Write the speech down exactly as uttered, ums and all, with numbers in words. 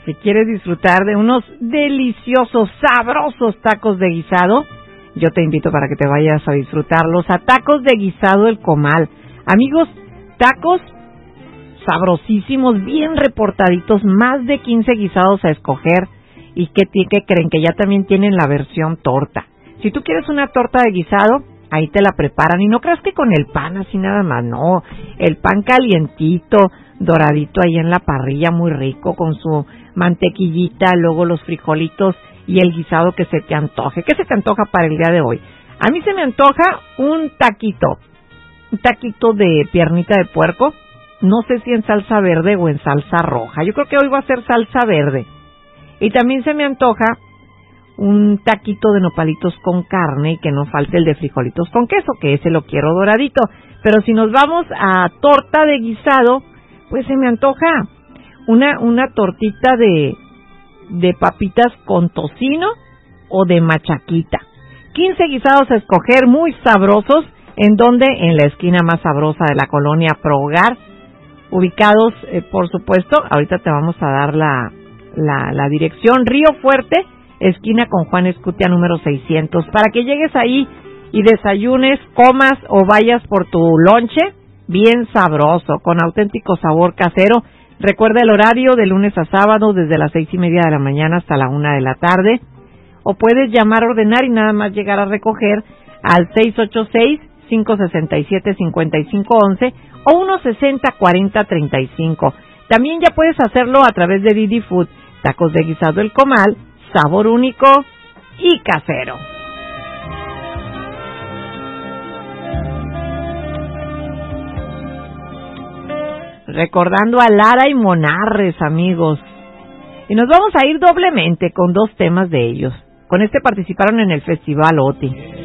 Si quieres disfrutar de unos deliciosos, sabrosos tacos de guisado, yo te invito para que te vayas a disfrutarlos a Tacos de Guisado El Comal. Amigos, tacos sabrosísimos, bien reportaditos, más de quince guisados a escoger. ¿Y qué, qué creen? Que ya también tienen la versión torta. Si tú quieres una torta de guisado, ahí te la preparan. Y no creas que con el pan así nada más, no. El pan calientito, doradito ahí en la parrilla, muy rico, con su mantequillita, luego los frijolitos y el guisado que se te antoje. ¿Qué se te antoja para el día de hoy? A mí se me antoja un taquito, un taquito de piernita de puerco, no sé si en salsa verde o en salsa roja. Yo creo que hoy va a ser salsa verde. Y también se me antoja un taquito de nopalitos con carne y que no falte el de frijolitos con queso, que ese lo quiero doradito. Pero si nos vamos a torta de guisado, pues se me antoja una una tortita de de papitas con tocino o de machaquita. quince guisados a escoger, muy sabrosos. ¿En donde? En la esquina más sabrosa de la colonia Pro Hogar, ubicados, eh, por supuesto, ahorita te vamos a dar la, la, la dirección, Río Fuerte, esquina con Juan Escutia número seiscientos, para que llegues ahí y desayunes, comas o vayas por tu lonche, bien sabroso, con auténtico sabor casero. Recuerda el horario de lunes a sábado desde las seis y media de la mañana hasta la una de la tarde, o puedes llamar, ordenar y nada más llegar a recoger al seis ocho seis, cinco seis siete, cinco cinco uno uno o uno sesenta, cuarenta, treinta y cinco. También ya puedes hacerlo a través de Didi Food, tacos de guisado El Comal, sabor único y casero. Recordando a Lara y Monarres, amigos. Y nos vamos a ir doblemente con dos temas de ellos. Con este participaron en el Festival O T I.